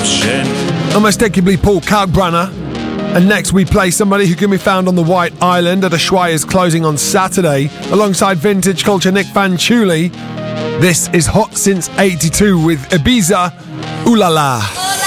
Unmistakably Paul Kalkbrenner. And next we play somebody who can be found on the White Island at Ushuaia's closing on Saturday, alongside vintage culture Nick Fanciulli. This is Hot Since 82 with Ibiza Ooh La La.